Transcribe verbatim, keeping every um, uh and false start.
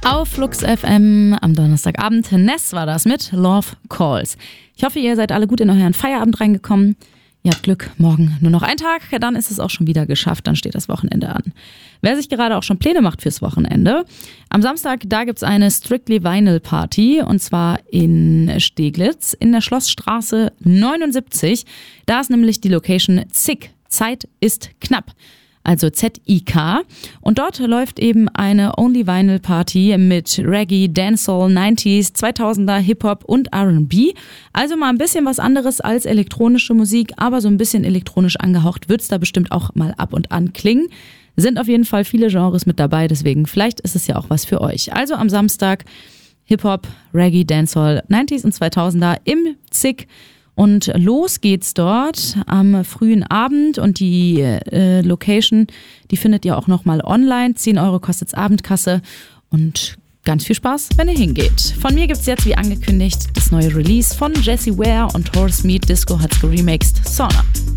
Auf Flux F M am Donnerstagabend. Ness war das mit Love Calls. Ich hoffe, ihr seid alle gut in euren Feierabend reingekommen. Ihr habt Glück, morgen nur noch ein Tag, dann ist es auch schon wieder geschafft, dann steht das Wochenende an. Wer sich gerade auch schon Pläne macht fürs Wochenende, am Samstag, da gibt's eine Strictly Vinyl Party und zwar in Steglitz in der Schlossstraße neunundsiebzig. Da ist nämlich die Location Zick. Zeit ist knapp. Also Z I K. Und dort läuft eben eine Only Vinyl Party mit Reggae, Dancehall, neunziger, zweitausender, Hip-Hop und R and B. Also mal ein bisschen was anderes als elektronische Musik, aber so ein bisschen elektronisch angehaucht wird's da bestimmt auch mal ab und an klingen. Sind auf jeden Fall viele Genres mit dabei, deswegen vielleicht ist es ja auch was für euch. Also am Samstag Hip-Hop, Reggae, Dancehall, neunziger und zweitausender im Zick. Und los geht's dort am frühen Abend und die äh, Location, die findet ihr auch nochmal online. zehn Euro kostet's Abendkasse und ganz viel Spaß, wenn ihr hingeht. Von mir gibt's jetzt, wie angekündigt, das neue Release von Jessie Ware und Horse Meat Disco hat's geremixed, Sauna.